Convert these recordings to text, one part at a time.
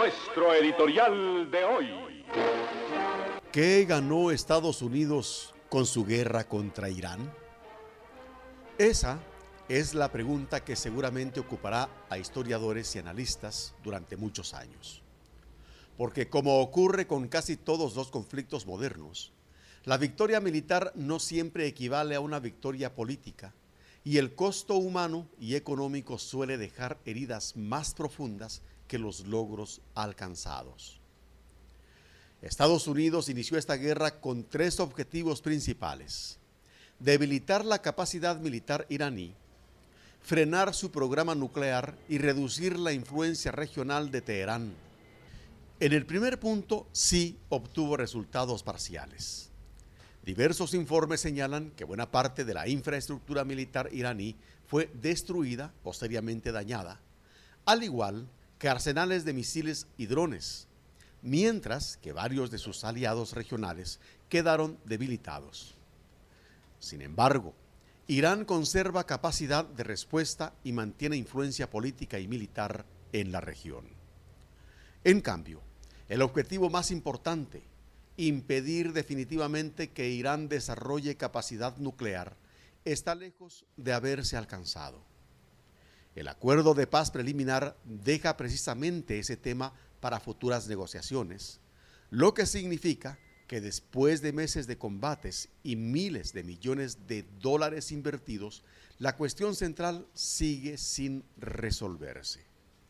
Nuestro editorial de hoy. ¿Qué ganó Estados Unidos con su guerra contra Irán? Esa es la pregunta que seguramente ocupará a historiadores y analistas durante muchos años. Porque como ocurre con casi todos los conflictos modernos, la victoria militar no siempre equivale a una victoria política, y el costo humano y económico suele dejar heridas más profundas que los logros alcanzados. Estados Unidos inició esta guerra con 3 objetivos principales: debilitar la capacidad militar iraní, frenar su programa nuclear y reducir la influencia regional de Teherán. En el primer punto sí obtuvo resultados parciales. Diversos informes señalan que buena parte de la infraestructura militar iraní fue destruida o seriamente dañada, al igual que arsenales de misiles y drones, mientras que varios de sus aliados regionales quedaron debilitados. Sin embargo, Irán conserva capacidad de respuesta y mantiene influencia política y militar en la región. En cambio, el objetivo más importante, impedir definitivamente que Irán desarrolle capacidad nuclear, está lejos de haberse alcanzado. El acuerdo de paz preliminar deja precisamente ese tema para futuras negociaciones, lo que significa que después de meses de combates y miles de millones de dólares invertidos, la cuestión central sigue sin resolverse.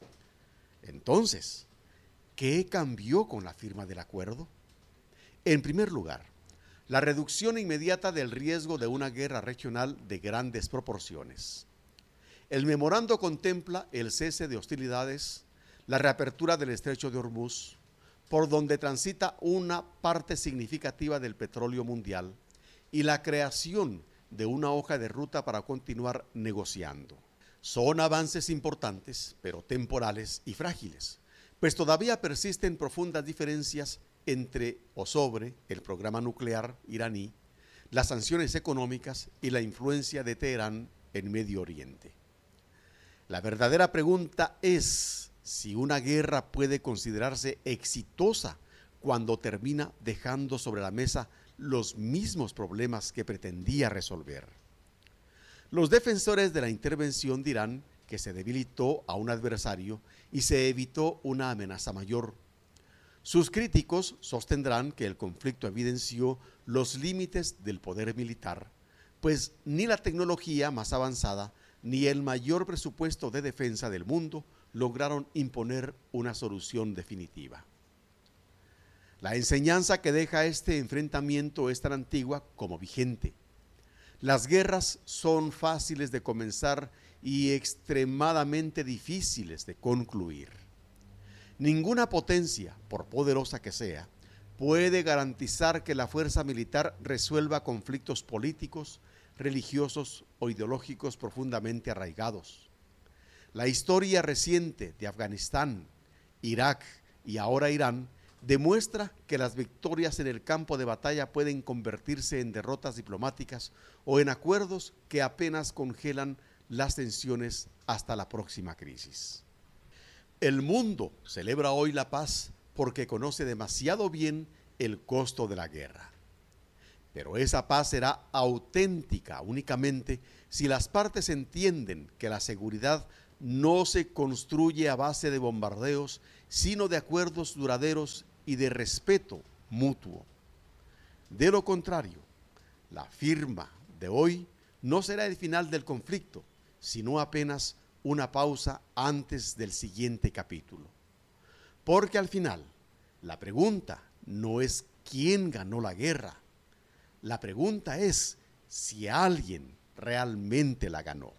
Entonces, ¿qué cambió con la firma del acuerdo? En primer lugar, la reducción inmediata del riesgo de una guerra regional de grandes proporciones. El memorando contempla el cese de hostilidades, la reapertura del estrecho de Hormuz, por donde transita una parte significativa del petróleo mundial, y la creación de una hoja de ruta para continuar negociando. Son avances importantes, pero temporales y frágiles, pues todavía persisten profundas diferencias entre o sobre el programa nuclear iraní, las sanciones económicas y la influencia de Teherán en Medio Oriente. La verdadera pregunta es si una guerra puede considerarse exitosa cuando termina dejando sobre la mesa los mismos problemas que pretendía resolver. Los defensores de la intervención dirán que se debilitó a un adversario y se evitó una amenaza mayor. Sus críticos sostendrán que el conflicto evidenció los límites del poder militar, pues ni la tecnología más avanzada ni el mayor presupuesto de defensa del mundo lograron imponer una solución definitiva. La enseñanza que deja este enfrentamiento es tan antigua como vigente. Las guerras son fáciles de comenzar y extremadamente difíciles de concluir. Ninguna potencia, por poderosa que sea, puede garantizar que la fuerza militar resuelva conflictos políticos, religiosos o ideológicos profundamente arraigados. La historia reciente de Afganistán, Irak y ahora Irán demuestra que las victorias en el campo de batalla pueden convertirse en derrotas diplomáticas o en acuerdos que apenas congelan las tensiones hasta la próxima crisis. El mundo celebra hoy la paz porque conoce demasiado bien el costo de la guerra. Pero esa paz será auténtica únicamente si las partes entienden que la seguridad no se construye a base de bombardeos, sino de acuerdos duraderos y de respeto mutuo. De lo contrario, la firma de hoy no será el final del conflicto, sino apenas una pausa antes del siguiente capítulo. Porque al final, la pregunta no es quién ganó la guerra. La pregunta es si alguien realmente la ganó.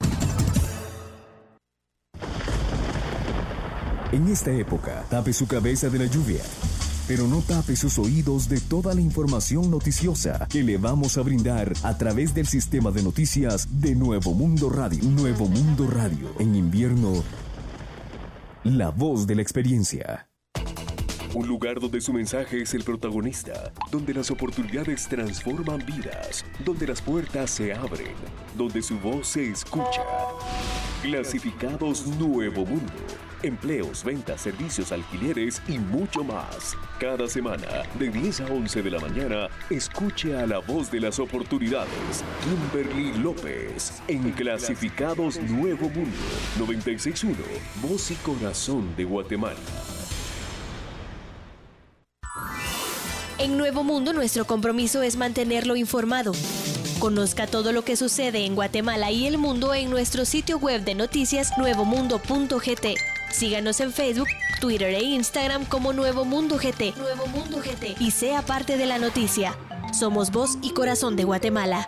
En esta época, tape su cabeza de la lluvia, pero no tape sus oídos de toda la información noticiosa que le vamos a brindar a través del sistema de noticias de Nuevo Mundo Radio. Nuevo Mundo Radio. En invierno, la voz de la experiencia. Un lugar donde su mensaje es el protagonista, donde las oportunidades transforman vidas, donde las puertas se abren, donde su voz se escucha. Clasificados Nuevo Mundo. empleos, ventas, servicios, alquileres y mucho más. Cada semana, de 10 a 11 de la mañana, escuche a la voz de las oportunidades, Kimberly López, en Clasificados Nuevo Mundo, 96.1, Voz y Corazón de Guatemala. En Nuevo Mundo, nuestro compromiso es mantenerlo informado. Conozca todo lo que sucede en Guatemala y el mundo en nuestro sitio web de noticias nuevomundo.gt. Síganos en Facebook, Twitter e Instagram como Nuevo Mundo GT. Nuevo Mundo GT. Y sea parte de la noticia. Somos voz y corazón de Guatemala.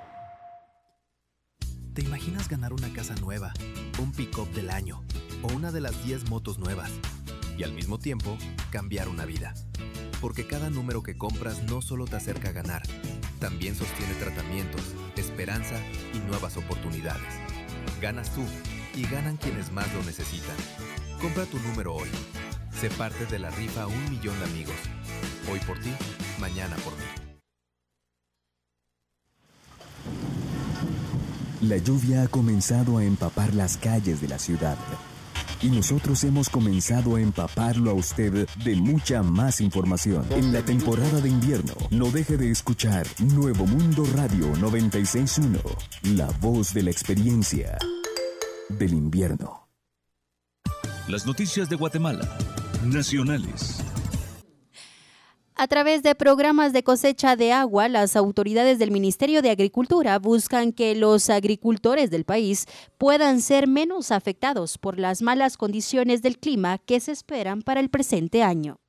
¿Te imaginas ganar una casa nueva, un pick-up del año o una de las 10 motos nuevas? Y al mismo tiempo, cambiar una vida. Porque cada número que compras no solo te acerca a ganar, también sostiene tratamientos, esperanza y nuevas oportunidades. Ganas tú y ganan quienes más lo necesitan. Compra tu número hoy. Sé parte de la rifa 1 millón de amigos. Hoy por ti, mañana por mí. La lluvia ha comenzado a empapar las calles de la ciudad. Y nosotros hemos comenzado a empaparlo a usted de mucha más información. En la temporada de invierno, no deje de escuchar Nuevo Mundo Radio 96.1, la voz de la experiencia del invierno. Las noticias de Guatemala, nacionales. A través de programas de cosecha de agua, las autoridades del Ministerio de Agricultura buscan que los agricultores del país puedan ser menos afectados por las malas condiciones del clima que se esperan para el presente año.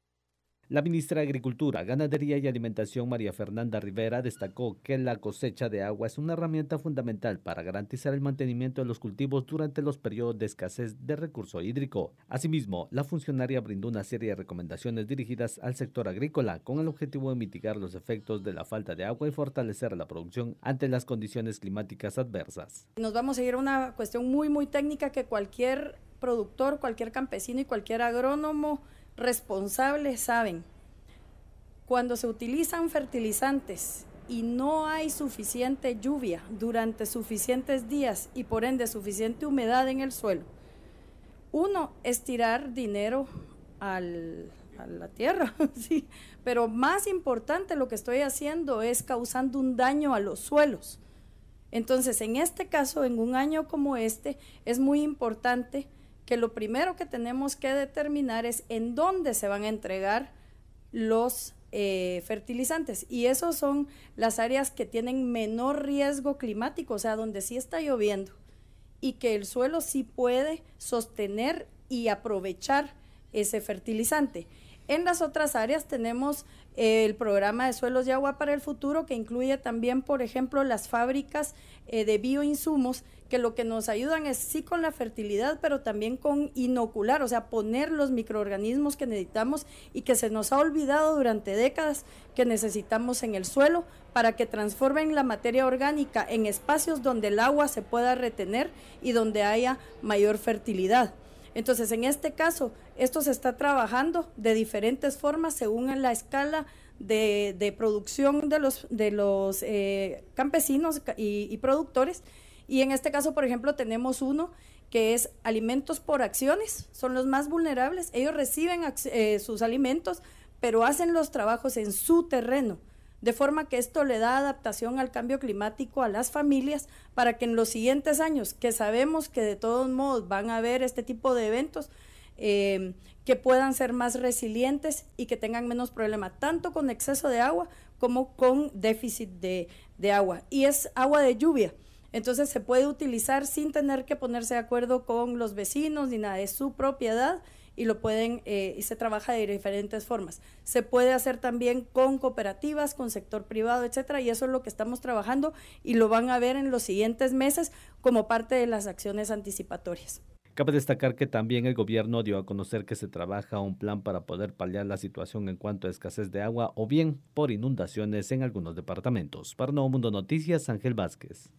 La ministra de Agricultura, Ganadería y Alimentación, María Fernanda Rivera, destacó que la cosecha de agua es una herramienta fundamental para garantizar el mantenimiento de los cultivos durante los periodos de escasez de recurso hídrico. Asimismo, la funcionaria brindó una serie de recomendaciones dirigidas al sector agrícola con el objetivo de mitigar los efectos de la falta de agua y fortalecer la producción ante las condiciones climáticas adversas. Nos vamos a ir a una cuestión muy técnica que cualquier productor, cualquier campesino y cualquier agrónomo responsables saben. Cuando se utilizan fertilizantes y no hay suficiente lluvia durante suficientes días y por ende suficiente humedad en el suelo, uno es tirar dinero a la tierra, sí, pero más importante lo que estoy haciendo es causando un daño a los suelos. Entonces, en este caso, en un año como este, es muy importante que lo primero que tenemos que determinar es en dónde se van a entregar los fertilizantes, y esos son las áreas que tienen menor riesgo climático, o sea, donde sí está lloviendo y que el suelo sí puede sostener y aprovechar ese fertilizante. En las otras áreas tenemos el programa de suelos y agua para el futuro, que incluye también, por ejemplo, las fábricas de bioinsumos, que lo que nos ayudan es sí con la fertilidad, pero también con inocular, o sea, poner los microorganismos que necesitamos y que se nos ha olvidado durante décadas que necesitamos en el suelo para que transformen la materia orgánica en espacios donde el agua se pueda retener y donde haya mayor fertilidad. Entonces, en este caso, esto se está trabajando de diferentes formas según la escala de producción de los campesinos y productores. Y en este caso, por ejemplo, tenemos uno que es alimentos por acciones, son los más vulnerables. Ellos reciben sus alimentos, pero hacen los trabajos en su terreno, de forma que esto le da adaptación al cambio climático a las familias para que en los siguientes años, que sabemos que de todos modos van a haber este tipo de eventos, que puedan ser más resilientes y que tengan menos problema, tanto con exceso de agua como con déficit de agua. Y es agua de lluvia. Entonces se puede utilizar sin tener que ponerse de acuerdo con los vecinos ni nada, es su propiedad y lo pueden, y se trabaja de diferentes formas. Se puede hacer también con cooperativas, con sector privado, etcétera, y eso es lo que estamos trabajando y lo van a ver en los siguientes meses como parte de las acciones anticipatorias. Cabe destacar que también el gobierno dio a conocer que se trabaja un plan para poder paliar la situación en cuanto a escasez de agua o bien por inundaciones en algunos departamentos. Para Nuevo Mundo Noticias, Ángel Vázquez.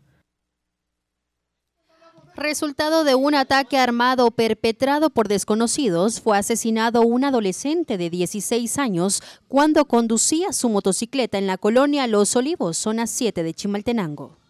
Resultado de un ataque armado perpetrado por desconocidos, fue asesinado un adolescente de 16 años cuando conducía su motocicleta en la colonia Los Olivos, zona 7 de Chimaltenango.